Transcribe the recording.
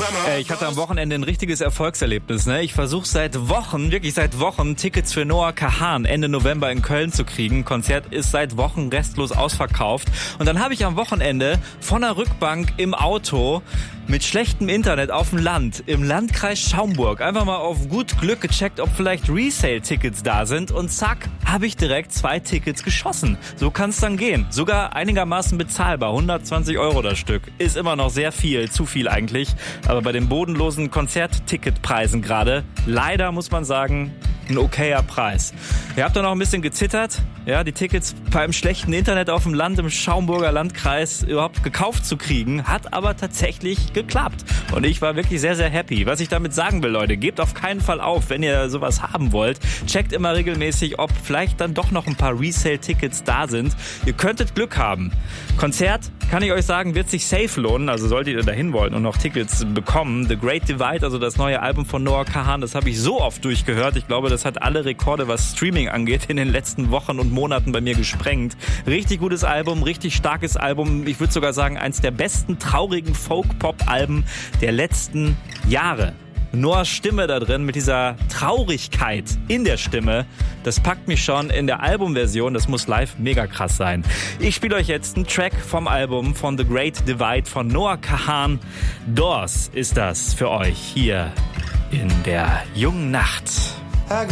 Ich hatte am Wochenende ein richtiges Erfolgserlebnis. Ne? Ich versuche seit Wochen, Tickets für Noah Kahan Ende November in Köln zu kriegen. Konzert ist seit Wochen restlos ausverkauft. Und dann habe ich am Wochenende von der Rückbank im Auto mit schlechtem Internet auf dem Land, im Landkreis Schaumburg, einfach mal auf gut Glück gecheckt, ob vielleicht Resale-Tickets da sind. Und zack, habe ich direkt 2 Tickets geschossen. So kann es dann gehen. Sogar einigermaßen bezahlbar. 120 € das Stück. Ist immer noch sehr viel, zu viel eigentlich. Aber bei den bodenlosen Konzertticketpreisen gerade, leider muss man sagen, ein okayer Preis. Ihr habt da noch ein bisschen gezittert, ja, die Tickets beim schlechten Internet auf dem Land im Schaumburger Landkreis überhaupt gekauft zu kriegen, hat aber tatsächlich geklappt. Und ich war wirklich sehr, sehr happy. Was ich damit sagen will, Leute, gebt auf keinen Fall auf, wenn ihr sowas haben wollt. Checkt immer regelmäßig, ob vielleicht dann doch noch ein paar Resale-Tickets da sind. Ihr könntet Glück haben. Konzert, kann ich euch sagen, wird sich safe lohnen. Also solltet ihr dahin wollen und noch Tickets bekommen. The Great Divide, also das neue Album von Noah Kahan, das habe ich so oft durchgehört. Ich glaube, das hat alle Rekorde, was Streaming angeht, in den letzten Wochen und Monaten bei mir gesprengt. Richtig gutes Album, richtig starkes Album. Ich würde sogar sagen, eins der besten traurigen Folk-Pop-Alben der letzten Jahre. Noahs Stimme da drin mit dieser Traurigkeit in der Stimme, das packt mich schon in der Albumversion. Das muss live mega krass sein. Ich spiele euch jetzt einen Track vom Album von The Great Divide von Noah Kahan. Doors ist das für euch hier in der jungen Nacht.